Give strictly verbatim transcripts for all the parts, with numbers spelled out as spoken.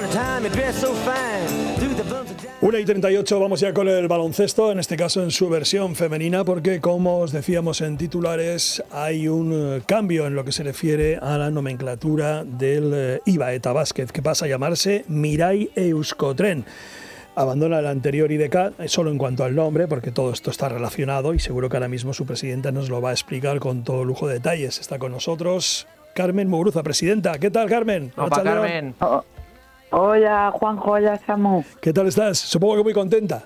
una y treinta y ocho, vamos ya con el baloncesto, en este caso en su versión femenina, porque como os decíamos en titulares, hay un cambio en lo que se refiere a la nomenclatura del Ibaeta Basket, que pasa a llamarse Mirai Euskotren. Abandona el anterior I D K, solo en cuanto al nombre, porque todo esto está relacionado y seguro que ahora mismo su presidenta nos lo va a explicar con todo lujo de detalles. Está con nosotros Carmen Muguruza, presidenta. ¿Qué tal, Carmen? Opa, Carmen. Oh, hola, Juanjo, hola, Samu. ¿Qué tal estás? Supongo que muy contenta.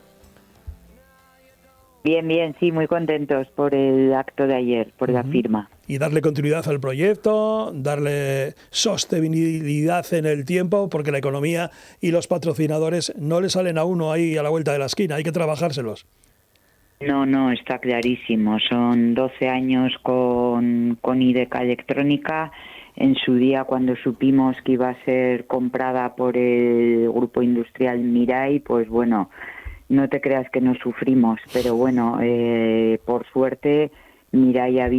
Bien, bien, sí, muy contentos por el acto de ayer, por uh-huh. la firma. Y darle continuidad al proyecto, darle sostenibilidad en el tiempo, porque la economía y los patrocinadores no le salen a uno ahí a la vuelta de la esquina, hay que trabajárselos. No, no, está clarísimo. Son doce años con, con I D K Electrónica. En su día, cuando supimos que iba a ser comprada por el grupo industrial Mirai, pues bueno, no te creas que no sufrimos, pero bueno, eh, por suerte Mirai ha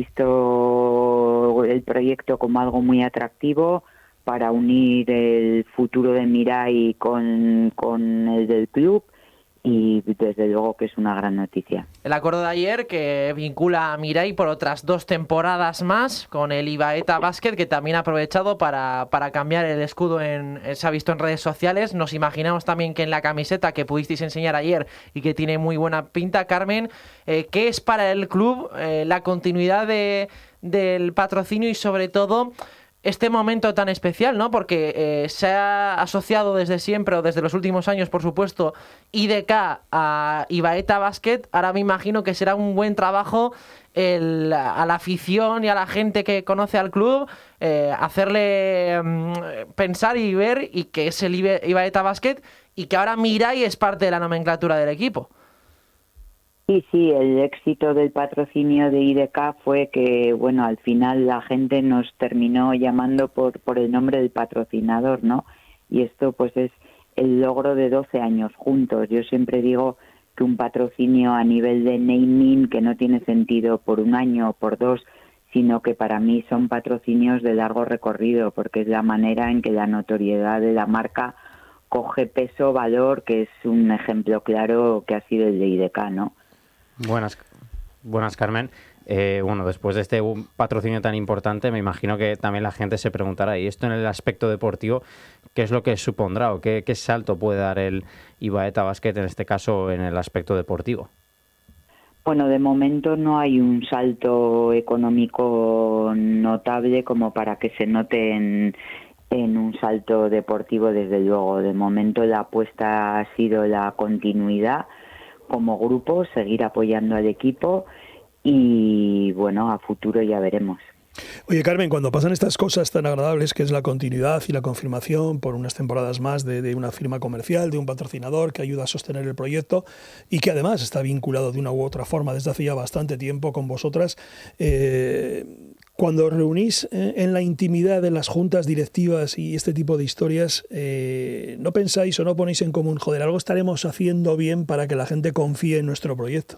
visto el proyecto como algo muy atractivo para unir el futuro de Mirai con, con el del club. Y desde luego que es una gran noticia. El acuerdo de ayer que vincula a Mirai por otras dos temporadas más con el Ibaeta Basket, que también ha aprovechado para, para cambiar el escudo, en, se ha visto en redes sociales. Nos imaginamos también que en la camiseta que pudisteis enseñar ayer y que tiene muy buena pinta, Carmen, eh, ¿qué es para el club eh, la continuidad de, del patrocinio y sobre todo este momento tan especial, ¿no? Porque eh, se ha asociado desde siempre, o desde los últimos años, por supuesto, I D K a Ibaeta Basket. Ahora me imagino que será un buen trabajo el, a la afición y a la gente que conoce al club, eh, hacerle um, pensar y ver y que es el Ibaeta Basket y que ahora Mirai es parte de la nomenclatura del equipo. Sí, sí, el éxito del patrocinio de I D K fue que, bueno, al final la gente nos terminó llamando por, por el nombre del patrocinador, ¿no? Y esto, pues, es el logro de doce años juntos. Yo siempre digo que un patrocinio a nivel de naming, que no tiene sentido por un año o por dos, sino que para mí son patrocinios de largo recorrido, porque es la manera en que la notoriedad de la marca coge peso, valor, que es un ejemplo claro que ha sido el de I D K, ¿no? Buenas, buenas Carmen. Eh, bueno, después de este patrocinio tan importante, me imagino que también la gente se preguntará, y esto en el aspecto deportivo, ¿qué es lo que supondrá o qué, qué salto puede dar el Ibaeta Basket, en este caso, en el aspecto deportivo? Bueno, de momento no hay un salto económico notable como para que se note en, en un salto deportivo, desde luego. De momento la apuesta ha sido la continuidad como grupo, seguir apoyando al equipo y bueno, a futuro ya veremos. Oye, Carmen, cuando pasan estas cosas tan agradables, que es la continuidad y la confirmación por unas temporadas más de, de una firma comercial, de un patrocinador que ayuda a sostener el proyecto y que además está vinculado de una u otra forma desde hace ya bastante tiempo con vosotras, eh, cuando os reunís en la intimidad de las juntas directivas y este tipo de historias, eh, ¿no pensáis o no ponéis en común, joder, algo estaremos haciendo bien para que la gente confíe en nuestro proyecto?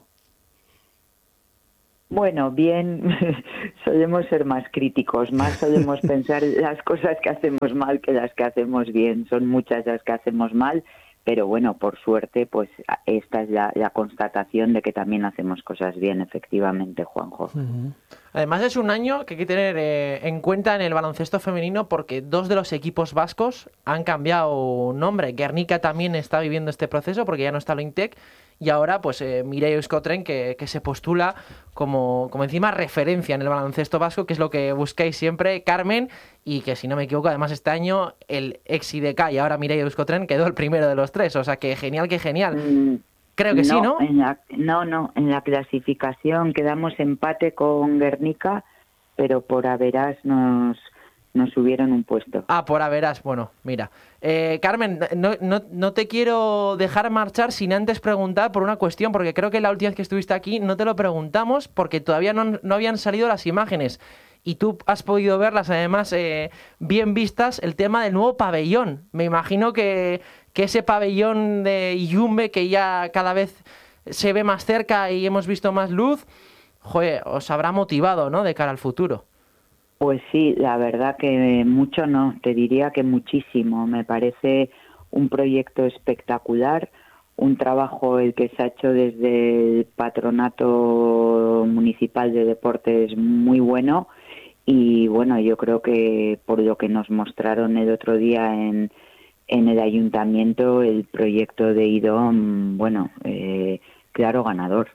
Bueno, bien, solemos ser más críticos, más solemos pensar las cosas que hacemos mal que las que hacemos bien. Son muchas las que hacemos mal, pero bueno, por suerte, pues esta es la, la constatación de que también hacemos cosas bien, efectivamente, Juanjo. Uh-huh. Además es un año que hay que tener eh, en cuenta en el baloncesto femenino, porque dos de los equipos vascos han cambiado nombre. Guernica también está viviendo este proceso porque ya no está Lointec. Y ahora, pues, eh, Mirai Euskotren, que, que se postula como, como encima referencia en el baloncesto vasco, que es lo que buscáis siempre, Carmen, y que, si no me equivoco, además este año el ex I D K y ahora Mirai Euskotren quedó el primero de los tres. O sea, que genial, que genial. Mm, Creo que no, sí, ¿no? En la, no, no, en la clasificación quedamos empate con Guernica, pero por averas nos... nos subieron un puesto. Ah, por a verás. Bueno, mira. Eh, Carmen, no, no, no te quiero dejar marchar sin antes preguntar por una cuestión, porque creo que la última vez que estuviste aquí no te lo preguntamos porque todavía no, no habían salido las imágenes. Y tú has podido verlas, además, eh, bien vistas, el tema del nuevo pabellón. Me imagino que, que ese pabellón de Yumbe, que ya cada vez se ve más cerca y hemos visto más luz, joder, os habrá motivado, ¿no?, de cara al futuro. Pues sí, la verdad que mucho no, te diría que muchísimo. Me parece un proyecto espectacular, un trabajo el que se ha hecho desde el Patronato Municipal de Deportes muy bueno, y bueno, yo creo que por lo que nos mostraron el otro día en, en el ayuntamiento, el proyecto de I D O M, bueno, eh, claro ganador.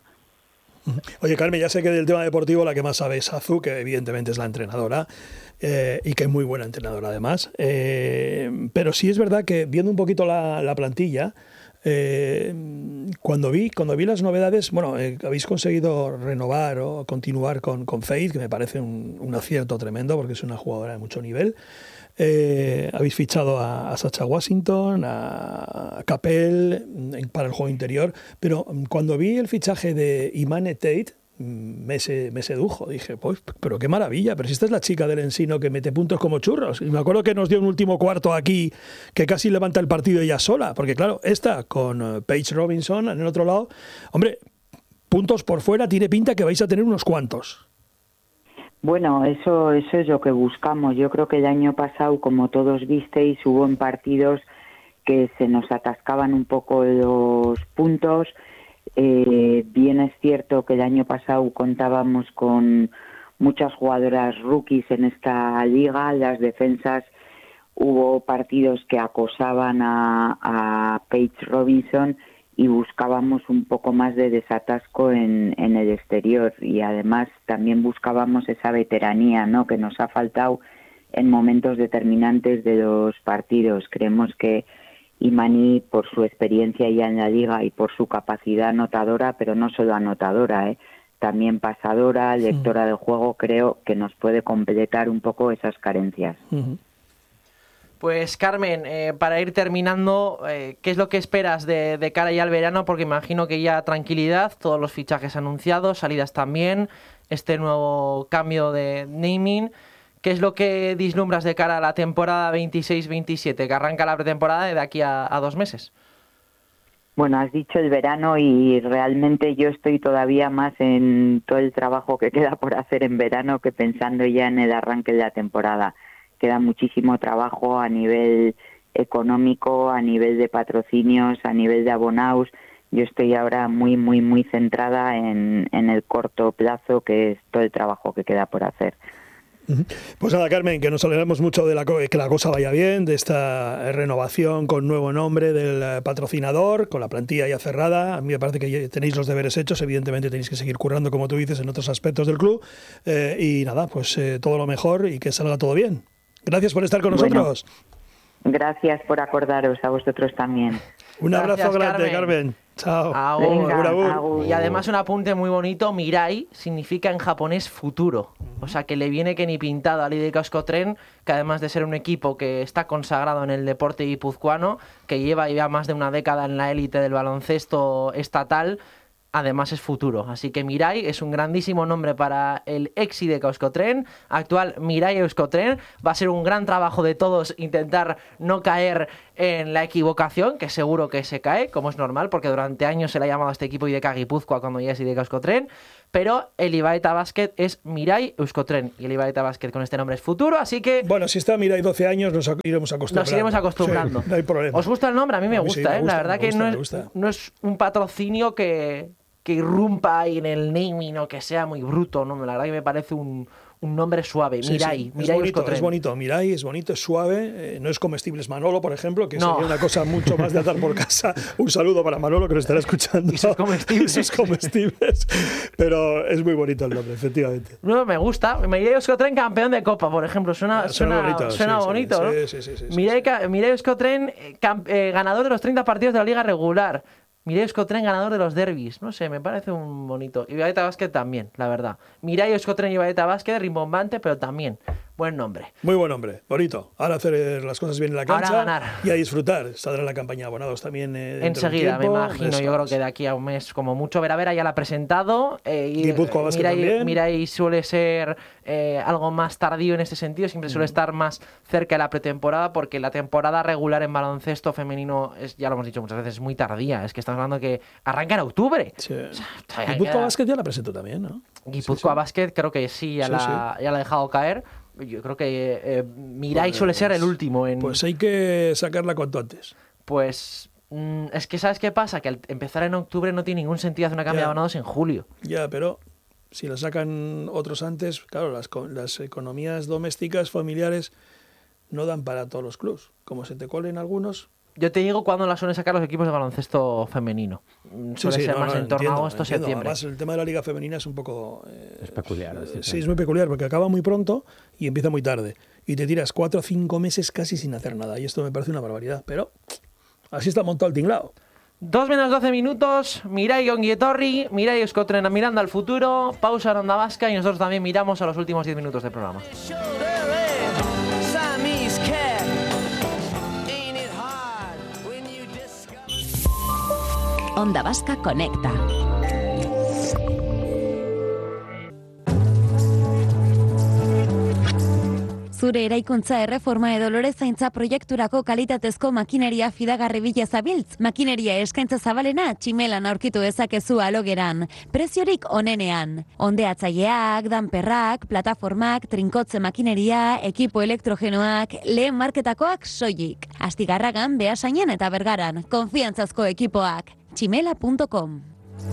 Oye, Carmen, ya sé que del tema deportivo la que más sabe es Azu, que evidentemente es la entrenadora, eh, y que es muy buena entrenadora además. Eh, pero sí es verdad que viendo un poquito la, la plantilla, eh, cuando vi cuando vi las novedades, bueno, eh, habéis conseguido renovar o continuar con, con Faith, que me parece un, un acierto tremendo porque es una jugadora de mucho nivel. Eh, habéis fichado a, a Sacha Washington, a Capel para el juego interior, pero cuando vi el fichaje de Imane Tate me, se, me sedujo, dije, pues, pero qué maravilla, pero si esta es la chica del Ensino que mete puntos como churros, y me acuerdo que nos dio un último cuarto aquí que casi levanta el partido ella sola, porque claro, esta con Paige Robinson en el otro lado, hombre, puntos por fuera tiene pinta que vais a tener unos cuantos. Bueno, eso, eso es lo que buscamos. Yo creo que el año pasado, como todos visteis, hubo en partidos que se nos atascaban un poco los puntos. Eh, bien es cierto que el año pasado contábamos con muchas jugadoras rookies en esta liga. Las defensas, hubo partidos que acosaban a, a Paige Robinson y buscábamos un poco más de desatasco en, en el exterior, y además también buscábamos esa veteranía, ¿no?, que nos ha faltado en momentos determinantes de los partidos. Creemos que Imani, por su experiencia ya en la liga y por su capacidad anotadora, pero no solo anotadora, ¿eh? también pasadora, lectora sí. del juego, creo que nos puede completar un poco esas carencias. Uh-huh. Pues Carmen, eh, para ir terminando, eh, ¿qué es lo que esperas de, de cara ya al verano? Porque imagino que ya tranquilidad, todos los fichajes anunciados, salidas también, este nuevo cambio de naming. ¿Qué es lo que vislumbras de cara a la temporada veintiséis veintisiete, que arranca la pretemporada de aquí a, a dos meses? Bueno, has dicho el verano y realmente yo estoy todavía más en todo el trabajo que queda por hacer en verano que pensando ya en el arranque de la temporada. Queda muchísimo trabajo a nivel económico, a nivel de patrocinios, a nivel de abonados. Yo estoy ahora muy, muy, muy centrada en, en el corto plazo, que es todo el trabajo que queda por hacer. Pues nada, Carmen, que nos alegramos mucho de la, que la cosa vaya bien, de esta renovación con nuevo nombre del patrocinador, con la plantilla ya cerrada. A mí me parece que tenéis los deberes hechos, evidentemente tenéis que seguir currando, como tú dices, en otros aspectos del club. Eh, y nada, pues eh, todo lo mejor y que salga todo bien. Gracias por estar con nosotros. Bueno, gracias por acordaros, a vosotros también. Un Gracias, abrazo grande, Carmen. Carmen. Chao. Agur. Venga, agur, agur. agur. Y además un apunte muy bonito, Mirai significa en japonés futuro. O sea que le viene que ni pintado al I D K Euskotren, que además de ser un equipo que está consagrado en el deporte guipuzcoano, que lleva ya más de una década en la élite del baloncesto estatal, además es futuro. Así que Mirai es un grandísimo nombre para el ex I D K Euskotren, actual Mirai Euskotren. Va a ser un gran trabajo de todos intentar no caer en la equivocación, que seguro que se cae, como es normal, porque durante años se le ha llamado a este equipo I D K Guipúzcoa cuando ya es I D K Euskotren, pero el Ibaeta Basket es Mirai Euskotren y el Ibaeta Basket con este nombre es futuro, así que... Bueno, si está Mirai doce años nos iremos acostumbrando. Nos iremos acostumbrando. Sí, no hay problema. ¿Os gusta el nombre? A mí me a mí gusta, sí, me ¿eh? gusta, La verdad me que gusta, no es, no es un patrocinio que... que irrumpa ahí en el naming o que sea muy bruto, ¿no? La verdad que me parece un, un nombre suave. Sí, Mirai, sí. Mirai es bonito, Euskotren. es bonito. Mirai es bonito, es suave, eh, no es comestibles Manolo, por ejemplo, que No. sería una cosa mucho más de andar por casa. Un saludo para Manolo, que nos estará escuchando. Y sus comestibles. Y sus comestibles. Pero es muy bonito el nombre, efectivamente. No, me gusta. Mirai Euskotren campeón de Copa, por ejemplo. Suena, Ah, suena suena, bonito, suena sí, sí, bonito, sí, ¿no? sí, sí, sí, sí, Mirai, sí. Mirai Euskotren, eh, camp- eh, ganador de los treinta partidos de la Liga Regular. Mirai Euskotren, ganador de los derbis. No sé, me parece un bonito. Y Ibaeta Basket también, la verdad. Mirai Euskotren y Ibaeta Basket, rimbombante, pero también buen nombre. Muy buen hombre, bonito. Ahora hacer las cosas bien en la Ahora cancha ganar. y a disfrutar. Saldrá la campaña de abonados también. Eh, dentro Enseguida, del me tiempo. imagino. Eso Yo creo es. que de aquí a un mes, como mucho. Vera Vera ya la ha presentado. Eh, y, Guipúzcoa eh, Basket Mirai, también. Mirai suele ser eh, algo más tardío en este sentido. Siempre suele estar más cerca de la pretemporada, porque la temporada regular en baloncesto femenino, es, ya lo hemos dicho muchas veces, es muy tardía. Es que estamos hablando que arranca en octubre. Sí. O sea, todavía Guipúzcoa queda- Basket ya la presentó también, ¿no? Guipúzcoa Sí, sí. Basket creo que sí, ya, Sí, la, ya la ha dejado caer. Yo creo que eh, Mirai Pues- suele ser el último en... Pues hay que sacarla cuanto antes. Pues mm, es que ¿sabes qué pasa? Que al empezar en octubre no tiene ningún sentido hacer una cambio Ya. de abonados en julio. Ya, pero si la sacan otros antes, claro, las, co- las economías domésticas, familiares, no dan para todos los clubs. Como se te colen algunos... Yo te digo cuándo la suelen sacar los equipos de baloncesto femenino. Mm, Sí, Suele sí, ser no, más no, en torno entiendo, a agosto, entiendo. septiembre. Además, el tema de la liga femenina es un poco... eh, Es peculiar. es eh, decir, sí, es muy peculiar, porque acaba muy pronto y empieza muy tarde. Y te tiras cuatro o cinco meses casi sin hacer nada. Y esto me parece una barbaridad. Pero así está montado el tinglao. Dos menos doce minutos, Mirai Ongietorri, Mirai Euskotrena mirando al futuro, pausa en Onda Vasca y nosotros también miramos a los últimos diez minutos del programa. Onda Vasca Conecta. Zure eraikuntza erreforma edo lorezaintza proiekturako kalitatezko makineria fidagarri bila zabiltz. Makineria eskaintza zabalena tximelan aurkitu ezakezu alogeran. Preziorik onenean. Ondeatzaileak, danperrak, plataformak, trinkotze makineria, ekipo elektrogenoak, lehen marketakoak soilik. Astigarragan, Beasainen eta Bergaran. Konfiantzazko ekipoak. tximela punto com.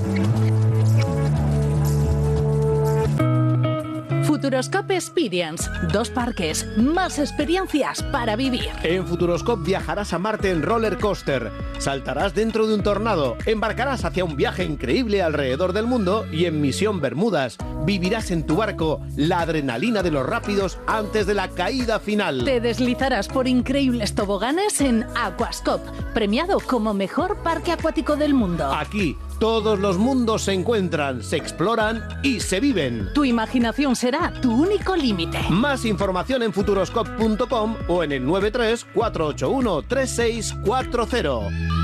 Futuroscope Experience. Dos parques, más experiencias para vivir. En Futuroscope viajarás a Marte en roller coaster, saltarás dentro de un tornado, embarcarás hacia un viaje increíble alrededor del mundo y en Misión Bermudas vivirás en tu barco la adrenalina de los rápidos antes de la caída final. Te deslizarás por increíbles toboganes en Aquascope, premiado como mejor parque acuático del mundo. Aquí todos los mundos se encuentran, se exploran y se viven. Tu imaginación será tu único límite. Más información en futuroscope punto com o en el nueve tres cuatro ocho uno tres seis cuatro cero.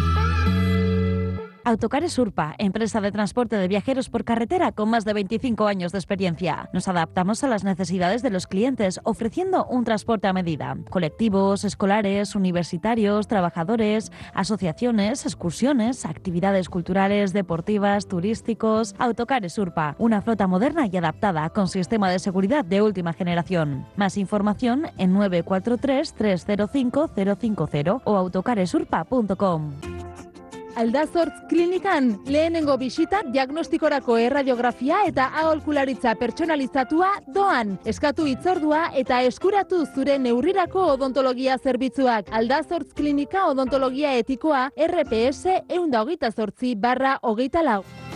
Autocares Urpa, empresa de transporte de viajeros por carretera con más de veinticinco años de experiencia. Nos adaptamos a las necesidades de los clientes, ofreciendo un transporte a medida. Colectivos, escolares, universitarios, trabajadores, asociaciones, excursiones, actividades culturales, deportivas, turísticos. Autocares Urpa, una flota moderna y adaptada con sistema de seguridad de última generación. Más información en nueve cuatro tres tres cero cinco cero cinco cero o autocaresurpa punto com. Aldazortz klinikan lehenengo bisita diagnostikorako erradiografia eta aholkularitza pertsonalizatua doan. Eskatu hitzordua eta eskuratu zure neurrirako odontologia zerbitzuak. Aldazortz klinika odontologia etikoa R P S ehun eta hogeita zortzi barra hogeita lau.